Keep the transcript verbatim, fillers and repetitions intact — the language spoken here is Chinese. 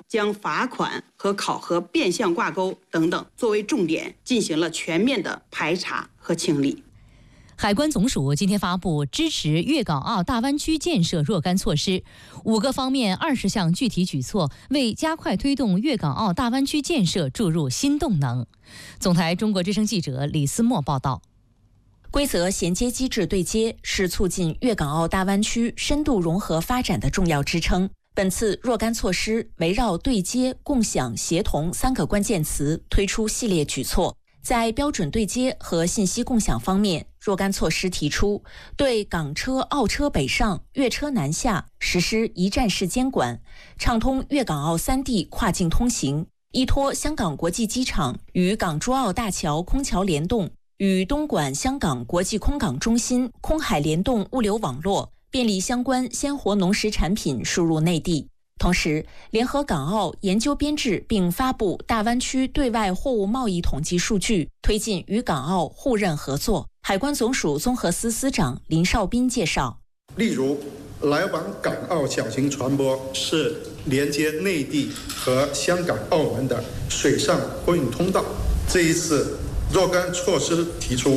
将罚款和考核变相挂钩等等作为重点，进行了全面的排查和清理。 海关总署今天发布支持粤港澳大湾区建设若干措施，五个方面二十项具体举措，为加快推动粤港澳大湾区建设注入新动能。总台中国之声记者李思墨报道。 规则衔接机制对接是促进粤港澳大湾区深度融合发展的重要支撑。本次若干措施围绕对接、共享、协同三个关键词推出系列举措。在标准对接和信息共享方面，若干措施提出对港车、澳车北上、粤车南下实施一站式监管，畅通粤港澳三地跨境通行，依托香港国际机场与港珠澳大桥空桥联动，与东莞香港国际空港中心空海联动物流网络，便利相关鲜活农食产品输入内地。同时，联合港澳研究编制并发布大湾区对外货物贸易统计数据，推进与港澳互认合作。海关总署综合司司长林绍斌介绍， 例如，来往港澳小型船舶是连接内地和香港、澳门的水上货运通道。这一次若干措施提出，